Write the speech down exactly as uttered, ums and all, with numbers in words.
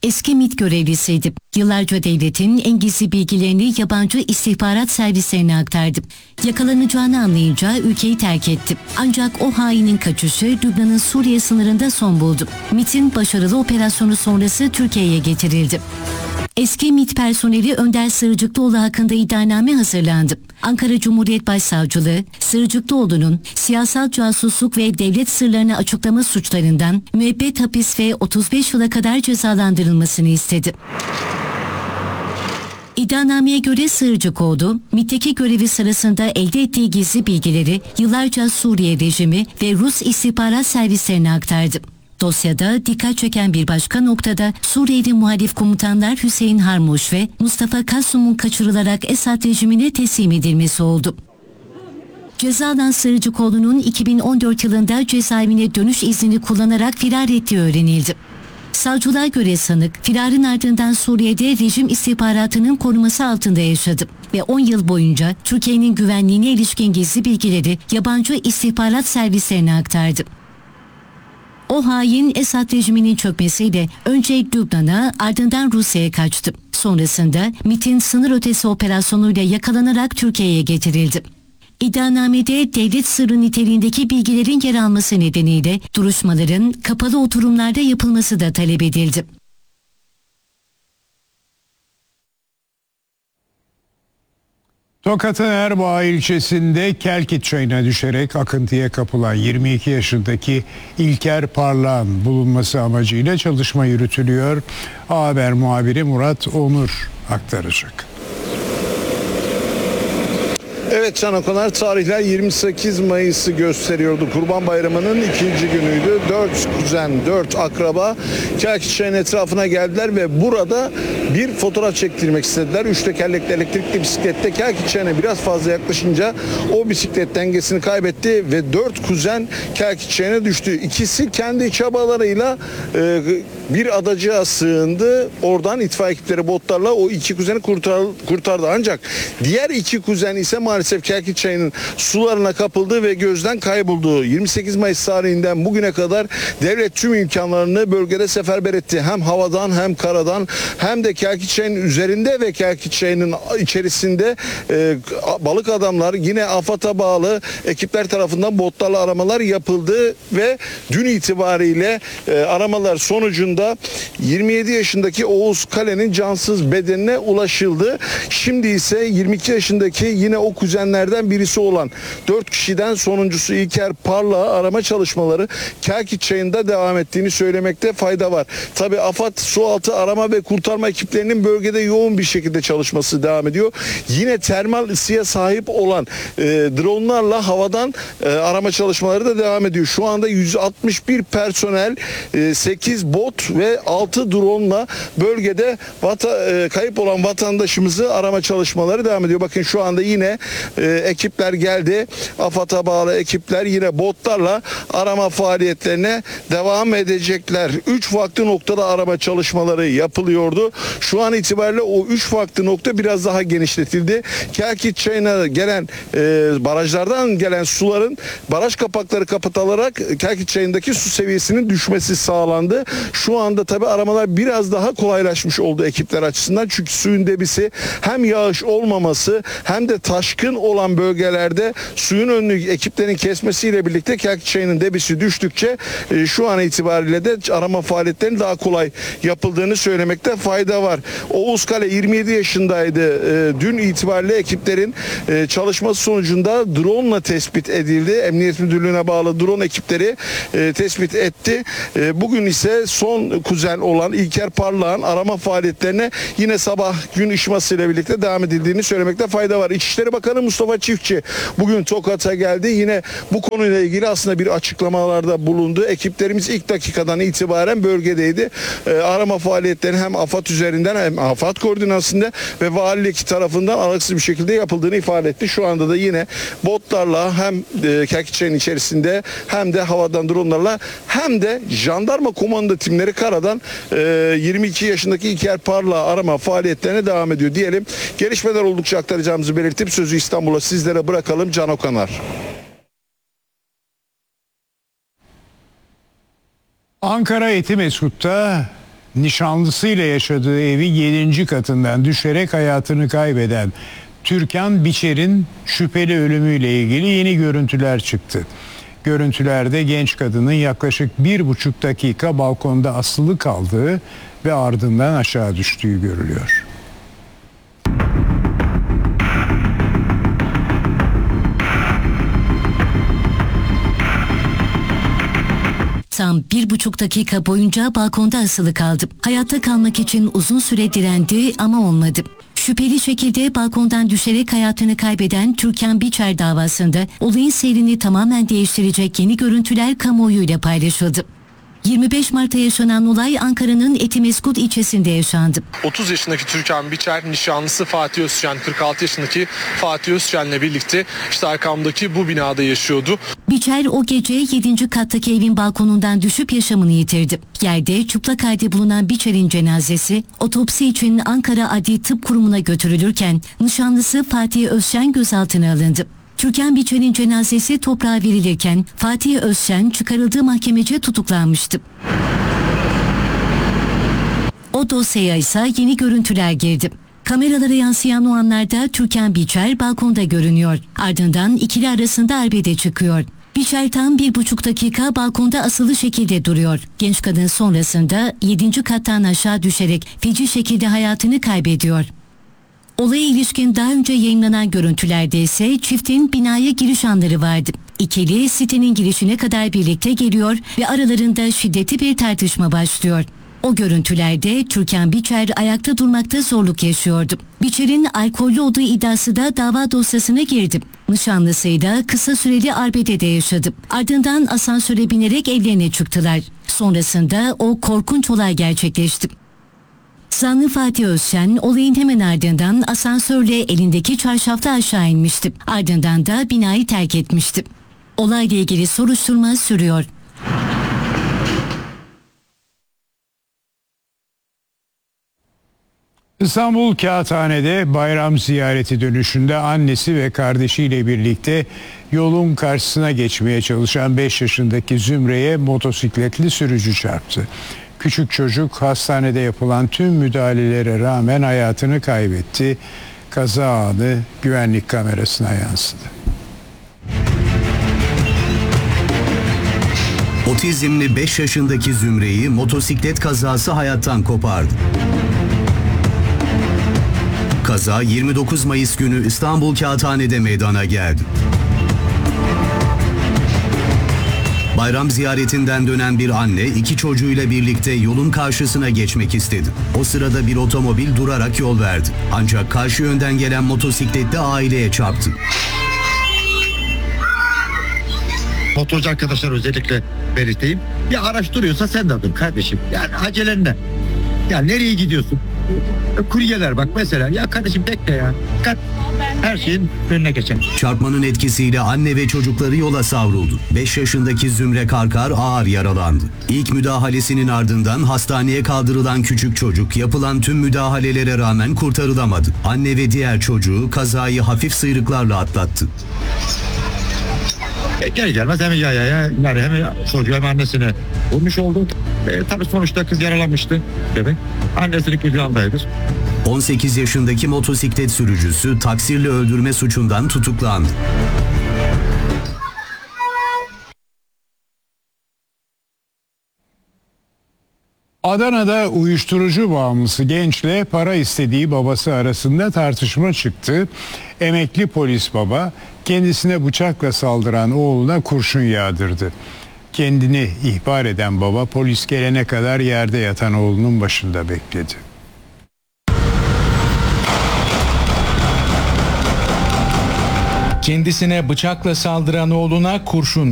Eski MİT görevlisiydi. Yıllarca devletin en gizli bilgilerini yabancı istihbarat servislerine aktardı. Yakalanacağını anlayınca ülkeyi terk etti. Ancak o hainin kaçışı Lübnan'ın Suriye sınırında son buldu. MİT'in başarılı operasyonu sonrası Türkiye'ye getirildi. Eski MİT personeli Önder Sığırcıklıoğlu hakkında iddianame hazırlandı. Ankara Cumhuriyet Başsavcılığı, Sığırcıklıoğlu'nun siyasal casusluk ve devlet sırlarını açıklama suçlarından müebbet hapis ve otuz beş yıla kadar cezalandırılmasını istedi. İddianameye göre Sığırcıklıoğlu, MİT'teki görevi sırasında elde ettiği gizli bilgileri yıllarca Suriye rejimi ve Rus istihbarat servislerine aktardı. Dosyada dikkat çeken bir başka noktada Suriyeli muhalif komutanlar Hüseyin Harmuş ve Mustafa Kasum'un kaçırılarak Esad rejimine teslim edilmesi oldu. Ceza alan Sığırcıklıoğlu'nun iki bin on dört yılında cezaevine dönüş iznini kullanarak firar ettiği öğrenildi. Savcılığa göre sanık, firarın ardından Suriye'de rejim istihbaratının koruması altında yaşadı ve on yıl boyunca Türkiye'nin güvenliğine ilişkin gizli bilgileri yabancı istihbarat servislerine aktardı. O hain Esad rejiminin çökmesiyle önce Lübnan'a ardından Rusya'ya kaçtı. Sonrasında MİT'in sınır ötesi operasyonuyla yakalanarak Türkiye'ye getirildi. İddianamede devlet sırrı niteliğindeki bilgilerin yer alması nedeniyle duruşmaların kapalı oturumlarda yapılması da talep edildi. Tokat'ın Erbaa ilçesinde Kelkit Çayı'na düşerek akıntıya kapılan yirmi iki yaşındaki İlker Parlak'ın bulunması amacıyla çalışma yürütülüyor. A Haber muhabiri Murat Onur aktaracak. Evet Can Okanlar, tarihler yirmi sekiz Mayıs'ı gösteriyordu. Kurban Bayramı'nın ikinci günüydü. Dört kuzen, dört akraba Kelkit Çayı'nın etrafına geldiler ve burada bir fotoğraf çektirmek istediler. Üç tekerlekli elektrikli bisiklette Kelkit Çayı'na biraz fazla yaklaşınca o bisiklet dengesini kaybetti ve dört kuzen Kelkit Çayı'na düştü. İkisi kendi çabalarıyla e, bir adacığa sığındı. Oradan itfaiye ekipleri botlarla o iki kuzeni kurtar, kurtardı. Ancak diğer iki kuzen ise maalesef Kelkit Çayı'nın sularına kapıldı ve gözden kayboldu. yirmi sekiz Mayıs tarihinden bugüne kadar devlet tüm imkanlarını bölgede seferber etti. Hem havadan hem karadan hem de Kelkit Çayı'nın üzerinde ve Kelkit Çayı'nın içerisinde e, balık adamlar, yine AFAD'a bağlı ekipler tarafından botlarla aramalar yapıldı ve dün itibariyle e, aramalar sonucunda yirmi yedi yaşındaki Oğuz Kale'nin cansız bedenine ulaşıldı. Şimdi ise yirmi iki yaşındaki yine o kuzenlerden birisi olan dört kişiden sonuncusu İlker Parlak'ı arama çalışmaları Kelkit Çayı'nda devam ettiğini söylemekte fayda var. Tabi AFAD sualtı arama ve kurtarma ekiplerinin bölgede yoğun bir şekilde çalışması devam ediyor. Yine termal ısıya sahip olan e, dronlarla havadan e, arama çalışmaları da devam ediyor. Şu anda yüz altmış bir personel, e, sekiz bot ve altı drone'la bölgede vata, e, kayıp olan vatandaşımızı arama çalışmaları devam ediyor. Bakın şu anda yine e, ekipler geldi. AFAD'a bağlı ekipler yine botlarla arama faaliyetlerine devam edecekler. Üç farklı noktada arama çalışmaları yapılıyordu. Şu an itibariyle o üç farklı nokta biraz daha genişletildi. Kelkit Çayı'na gelen e, barajlardan gelen suların baraj kapakları kapatılarak Kelkit Çayı'ndaki su seviyesinin düşmesi sağlandı. Şu anda tabi aramalar biraz daha kolaylaşmış oldu ekipler açısından. Çünkü suyun debisi hem yağış olmaması hem de taşkın olan bölgelerde suyun önünü ekiplerin kesmesiyle birlikte Kelkit Çayı'nın debisi düştükçe e, şu an itibariyle de arama faaliyetlerinin daha kolay yapıldığını söylemekte fayda var. Oğuz Kale yirmi yedi yaşındaydı. E, dün itibariyle ekiplerin e, çalışması sonucunda drone'la tespit edildi. Emniyet Müdürlüğü'ne bağlı drone ekipleri e, tespit etti. E, bugün ise son kuzen olan İlker Parlak'ın arama faaliyetlerine yine sabah gün ışımasıyla birlikte devam edildiğini söylemekte fayda var. İçişleri Bakanı Mustafa Çiftçi bugün Tokat'a geldi. Yine bu konuyla ilgili aslında bir açıklamalarda bulundu. Ekiplerimiz ilk dakikadan itibaren bölgedeydi. E, arama faaliyetlerinin hem AFAD üzerinden hem AFAD koordinasyonunda ve valilik tarafından aralıksız bir şekilde yapıldığını ifade etti. Şu anda da yine botlarla hem e, Kelkit Çayı'nın içerisinde hem de havadan dronlarla hem de jandarma komando timleri karadan e, yirmi iki yaşındaki İlker Parlak'ı arama faaliyetlerine devam ediyor diyelim. Gelişmeler oldukça aktaracağımızı belirtip sözü İstanbul'a sizlere bırakalım. Can Okanar. Ankara Etimesgut'ta Nişanlısıyla yaşadığı evin yedinci katından düşerek hayatını kaybeden Türkan Biçer'in şüpheli ölümüyle ilgili yeni görüntüler çıktı. Görüntülerde genç kadının yaklaşık bir buçuk dakika balkonda asılı kaldığı ve ardından aşağı düştüğü görülüyor. Tam bir buçuk dakika boyunca balkonda asılı kaldı. Hayatta kalmak için uzun süre direndi ama olmadı. Şüpheli şekilde balkondan düşerek hayatını kaybeden Türkan Biçer davasında olayın seyrini tamamen değiştirecek yeni görüntüler kamuoyuyla paylaşıldı. yirmi beş Mart'ta yaşanan olay Ankara'nın Etimeskut ilçesinde yaşandı. otuz yaşındaki Türkan Biçer nişanlısı Fatih Özçen, kırk altı yaşındaki Fatih Özçen'le birlikte işte arkamdaki bu binada yaşıyordu. Biçer o gece yedinci kattaki evin balkonundan düşüp yaşamını yitirdi. Yerde çıplak halde bulunan Biçer'in cenazesi otopsi için Ankara Adli Tıp Kurumu'na götürülürken nişanlısı Fatih Özçen gözaltına alındı. Türkan Biçer'in cenazesi toprağa verilirken Fatih Özçen çıkarıldığı mahkemece tutuklanmıştı. O dosyaya ise yeni görüntüler girdi. Kameralara yansıyan o anlarda Türkan Biçer balkonda görünüyor. Ardından ikili arasında arbede çıkıyor. Biçer tam bir buçuk dakika balkonda asılı şekilde duruyor. Genç kadın sonrasında yedinci kattan aşağı düşerek feci şekilde hayatını kaybediyor. Olaya ilişkin daha önce yayınlanan görüntülerde ise çiftin binaya giriş anları vardı. İkili sitenin girişine kadar birlikte geliyor ve aralarında şiddetli bir tartışma başlıyor. O görüntülerde Türkan Biçer ayakta durmakta zorluk yaşıyordu. Biçer'in alkollü olduğu iddiası da dava dosyasına girdi. Nişanlısıyla kısa süreli arbedede yaşadı. Ardından asansöre binerek evlerine çıktılar. Sonrasında o korkunç olay gerçekleşti. Zanlı Fatih Özçen olayın hemen ardından asansörle elindeki çarşafta aşağı inmişti. Ardından da binayı terk etmişti. Olayla ilgili soruşturma sürüyor. İstanbul Kağıthane'de bayram ziyareti dönüşünde annesi ve kardeşiyle birlikte yolun karşısına geçmeye çalışan beş yaşındaki Zümre'ye motosikletli sürücü çarptı. Küçük çocuk hastanede yapılan tüm müdahalelere rağmen hayatını kaybetti. Kaza anı güvenlik kamerasına yansıdı. Otizmli beş yaşındaki Zümre'yi motosiklet kazası hayattan kopardı. Kaza yirmi dokuz Mayıs günü İstanbul Kağıthane'de meydana geldi. Bayram ziyaretinden dönen bir anne iki çocuğuyla birlikte yolun karşısına geçmek istedi. O sırada bir otomobil durarak yol verdi. Ancak karşı yönden gelen motosikletli aileye çarptı. Motorcu arkadaşlar özellikle belirteyim. Bir araç duruyorsa sen de dur kardeşim. Yani acelen ne? Ya nereye gidiyorsun? Kuryeler bak mesela. Ya kardeşim bekle ya. Kat. Her şeyin önüne geçen. Çarpmanın etkisiyle anne ve çocukları yola savruldu. beş yaşındaki Zümre Karkar ağır yaralandı. İlk müdahalesinin ardından hastaneye kaldırılan küçük çocuk yapılan tüm müdahalelere rağmen kurtarılamadı. Anne ve diğer çocuğu kazayı hafif sıyrıklarla atlattı. E, gel gelmez hem yayaya yani hem çocuğu hem annesine vurmuş oldu. E, tabii sonuçta kız yaralanmıştı bebek. Annesinin kucağındaydı. on sekiz yaşındaki motosiklet sürücüsü taksirle öldürme suçundan tutuklandı. Adana'da uyuşturucu bağımlısı gençle para istediği babası arasında tartışma çıktı. Emekli polis baba kendisine bıçakla saldıran oğluna kurşun yağdırdı. Kendini ihbar eden baba polis gelene kadar yerde yatan oğlunun başında bekledi. Kendisine bıçakla saldıran oğluna kurşun